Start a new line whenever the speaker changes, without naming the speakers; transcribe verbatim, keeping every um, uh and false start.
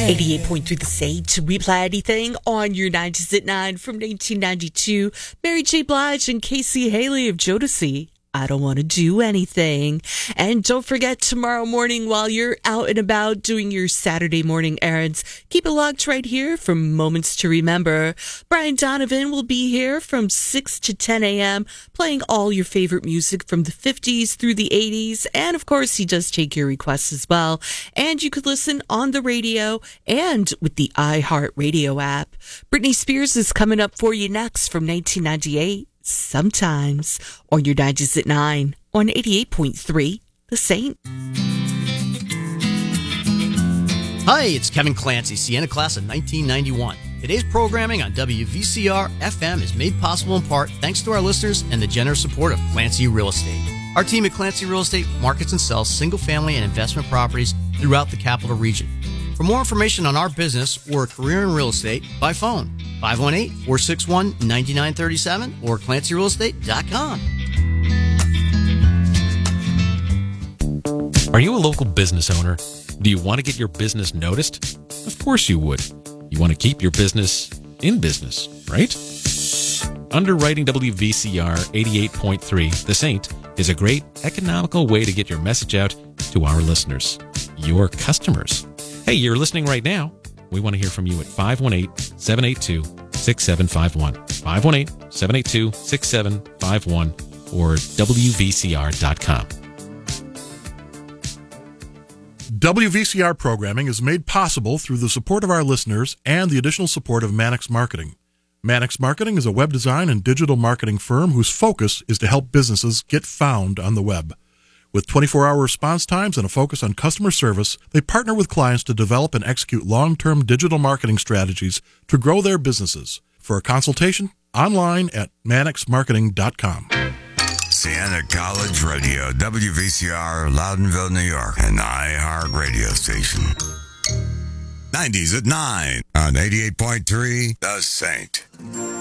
eighty-eight point three The Sage. We Play Anything on your nineties at nine from nineteen ninety-two. Mary J. Blige and Casey Haley of Jodeci. I don't want to do anything. And don't forget, tomorrow morning while you're out and about doing your Saturday morning errands, keep it locked right here for Moments to Remember. Brian Donovan will be here from six to ten a.m. playing all your favorite music from the fifties through the eighties. And of course, he does take your requests as well. And you could listen on the radio and with the iHeartRadio app. Britney Spears is coming up for you next from nineteen ninety-eight. Sometimes on your nineties at nine on eighty-eight point three The Saint.
Hi, it's Kevin Clancy, Sienna class of nineteen ninety-one. Today's programming on W V C R F M is made possible in part thanks to our listeners and the generous support of Clancy Real Estate. Our team at Clancy Real Estate markets and sells single-family and investment properties throughout the capital region. For more information on our business or a career in real estate, by phone, five one eight, four six one, nine nine three seven or clancy real estate dot com.
Are you a local business owner? Do you want to get your business noticed? Of course you would. You want to keep your business in business, right? Underwriting W V C R eighty-eight point three, The Saint, is a great economical way to get your message out to our listeners, your customers. Hey, you're listening right now. We want to hear from you at five one eight, seven eight two, six seven five one, five one eight, seven eight two, six seven five one, or W V C R dot com.
W V C R programming is made possible through the support of our listeners and the additional support of Mannix Marketing. Mannix Marketing is a web design and digital marketing firm whose focus is to help businesses get found on the web. With twenty-four hour response times and a focus on customer service, they partner with clients to develop and execute long-term digital marketing strategies to grow their businesses. For a consultation, online at mannix marketing dot com.
Siena College Radio, W V C R, Loudonville, New York, an iHeart radio station. nineties at nine on eighty-eight point three, The Saint.